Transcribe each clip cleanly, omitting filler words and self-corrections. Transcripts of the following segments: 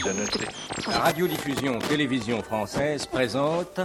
chose à noter. La radiodiffusion télévision française présente...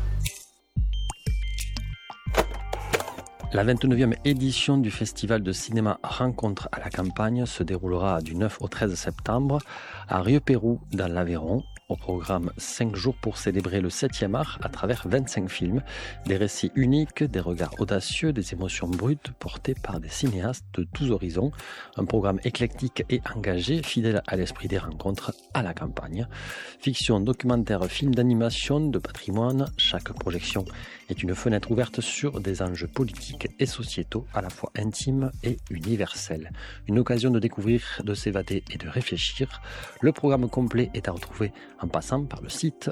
La 29e édition du festival de cinéma Rencontre à la campagne se déroulera du 9 au 13 septembre à Rieux-Pérou, dans l'Aveyron. Au programme 5 jours pour célébrer le 7e art à travers 25 films, des récits uniques, des regards audacieux, des émotions brutes portées par des cinéastes de tous horizons. Un programme éclectique et engagé, fidèle à l'esprit des rencontres à la campagne. Fiction, documentaire, film d'animation, de patrimoine, chaque projection est une fenêtre ouverte sur des enjeux politiques et sociétaux à la fois intimes et universels. Une occasion de découvrir, de s'évader et de réfléchir. Le programme complet est à retrouver en passant par le site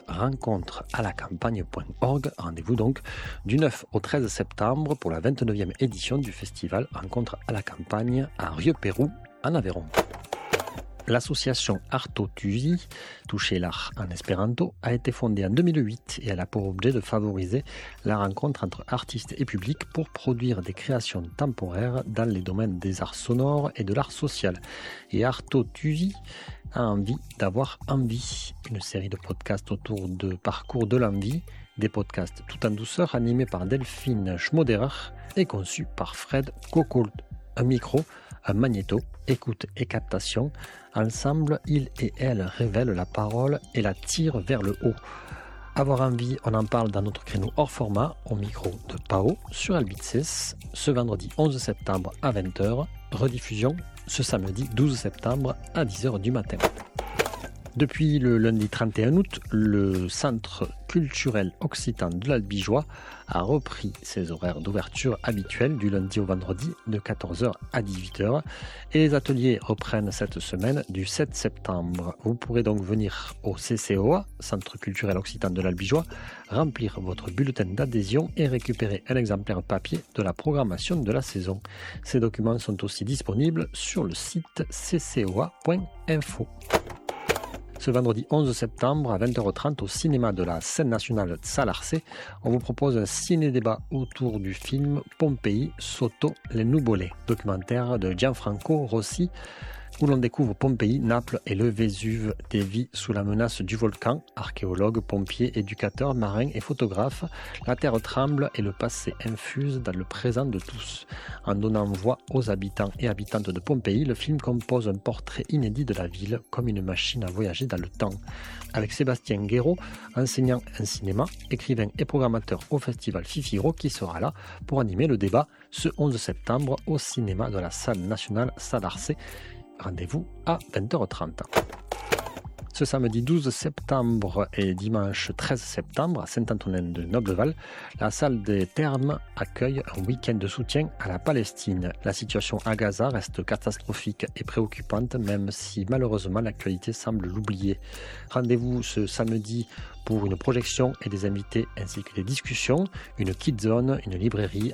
rencontrealacampagne.org. Rendez-vous donc du 9 au 13 septembre pour la 29e édition du festival Rencontre à la campagne à Rieux-Pérou, en Aveyron. L'association Arto Tusi, toucher l'art en espéranto, a été fondée en 2008 et elle a pour objet de favoriser la rencontre entre artistes et public pour produire des créations temporaires dans les domaines des arts sonores et de l'art social. Et Arto Tusi a envie d'avoir envie, une série de podcasts autour de parcours de l'envie, des podcasts tout en douceur animés par Delphine Schmoderer et conçus par Fred Cocold. Un micro, un magnéto, écoute et captation. Ensemble, ils et elles révèlent la parole et la tirent vers le haut. Avoir envie, on en parle dans notre créneau hors format, au micro de Pao, sur Albices, ce vendredi 11 septembre à 20h, rediffusion ce samedi 12 septembre à 10h du matin. Depuis le lundi 31 août, le Centre culturel occitan de l'Albigeois a repris ses horaires d'ouverture habituels du lundi au vendredi de 14h à 18h et les ateliers reprennent cette semaine du 7 septembre. Vous pourrez donc venir au CCOA, Centre culturel occitan de l'Albigeois, remplir votre bulletin d'adhésion et récupérer un exemplaire papier de la programmation de la saison. Ces documents sont aussi disponibles sur le site ccoa.info. Ce vendredi 11 septembre à 20h30 au cinéma de la scène nationale de Salarcé, on vous propose un ciné-débat autour du film Pompéi sotto le nuvole, documentaire de Gianfranco Rossi, où l'on découvre Pompéi, Naples et le Vésuve des vies sous la menace du volcan. Archéologues, pompiers, éducateurs, marins et photographes, la terre tremble et le passé infuse dans le présent de tous. En donnant voix aux habitants et habitantes de Pompéi, le film compose un portrait inédit de la ville comme une machine à voyager dans le temps. Avec Sébastien Guéraud, enseignant en cinéma, écrivain et programmateur au festival Fifiro, qui sera là pour animer le débat ce 11 septembre au cinéma de la salle nationale Salarcé. Rendez-vous à 20h30. Ce samedi 12 septembre et dimanche 13 septembre à Saint-Antonin-de-Nobleval, la salle des Thermes accueille un week-end de soutien à la Palestine. La situation à Gaza reste catastrophique et préoccupante, même si malheureusement l'actualité semble l'oublier. Rendez-vous ce samedi pour une projection et des invités ainsi que des discussions, une kid zone, une librairie,